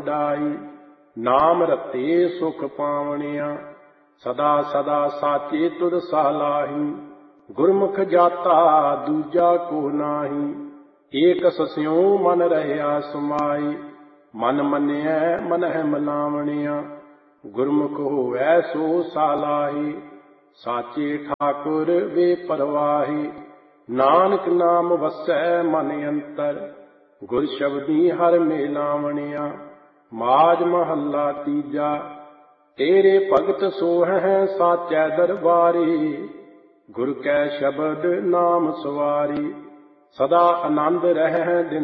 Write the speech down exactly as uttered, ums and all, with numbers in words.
ਵਡਾਈ। ਨਾਮ ਰਤੇ ਸੁਖ ਪਾਵਣਿਆ ਸਦਾ ਸਦਾ ਸਾਚੇ ਤੁਧ ਸਾਲਾਹੀ। ਗੁਰਮੁਖ ਜਾਤਾ ਦੂਜਾ ਕੋ ਨਾਹੀ ਏਕ ਸਸਿਉ ਮਨ ਰਹਿਆ ਸਮਾਈ। ਮਨ ਮੰਨਿਐ ਮਨਹਿ ਮਲਾਵਣਿਆ ਗੁਰਮੁਖ ਹੋਵੈ ਸੋ ਸਾਲਾਹੀ। ਸਾਚੇ ਠਾਕੁਰ ਵੇ ਪਰਵਾਹੀ ਨਾਨਕ ਨਾਮ ਵਸੈ ਮਨ ਅੰਤਰ ਗੁਰ ਸ਼ਬਦੀ ਹਰ ਮੇਲਾਵਣਿਆ। ਮਾਝ ਮਹੱਲਾ ਤੀਜਾ। ਤੇਰੇ ਭਗਤ ਸੋਹੈ ਸਾਚੈ ਦਰਬਾਰੀ ਗੁਰ ਕੈ ਸ਼ਬਦ ਨਾਮ ਸਵਾਰੀ। ਸਦਾ ਆਨੰਦ ਰਹਿ ਦਿਨ